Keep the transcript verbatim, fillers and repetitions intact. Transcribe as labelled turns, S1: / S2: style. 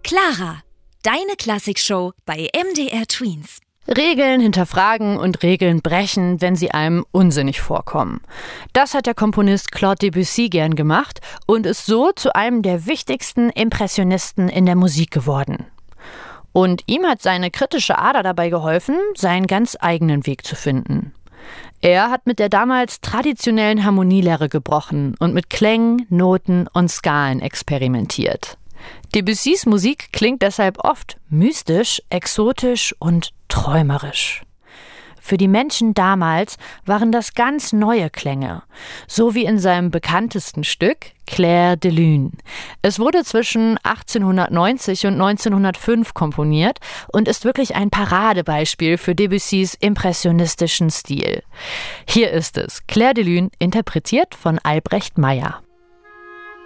S1: Clara, deine Klassikshow bei M D R Tweens.
S2: Regeln hinterfragen und Regeln brechen, wenn sie einem unsinnig vorkommen. Das hat der Komponist Claude Debussy gern gemacht und ist so zu einem der wichtigsten Impressionisten in der Musik geworden. Und ihm hat seine kritische Ader dabei geholfen, seinen ganz eigenen Weg zu finden. Er hat mit der damals traditionellen Harmonielehre gebrochen und mit Klängen, Noten und Skalen experimentiert. Debussys Musik klingt deshalb oft mystisch, exotisch und träumerisch. Für die Menschen damals waren das ganz neue Klänge, so wie in seinem bekanntesten Stück Clair de Lune. Es wurde zwischen achtzehnhundertneunzig und neunzehnhundertfünf komponiert und ist wirklich ein Paradebeispiel für Debussys impressionistischen Stil. Hier ist es, Clair de Lune, interpretiert von Albrecht Meyer.